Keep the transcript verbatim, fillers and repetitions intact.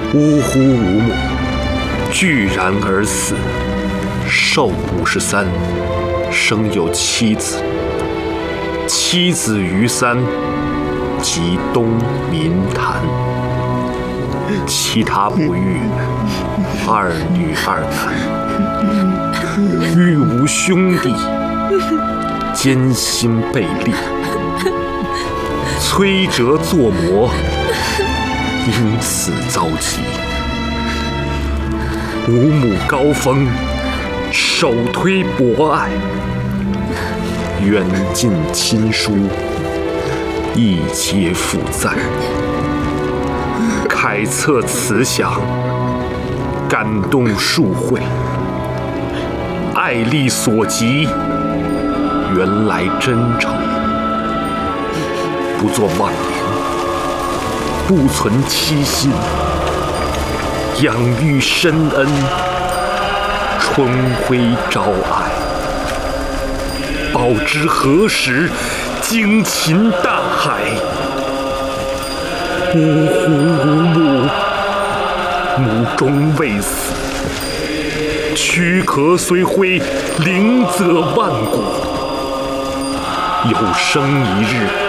呜呼无母，拒然而死。寿五十三，生有妻子。妻子于三，即东民坛。其他不育，二女二男。育无兄弟，艰辛备立。摧折作磨，因此遭疾。五母高峰，首推博爱。远近亲疏，一皆负载。凯策慈祥，感动数会。爱力所及，原来真诚。不作妄言，不存欺心。养育深恩，春晖朝爱。报之何时，惊禽大海。呜呼无母，母终未死。躯壳虽灰，灵则万古。有生一日，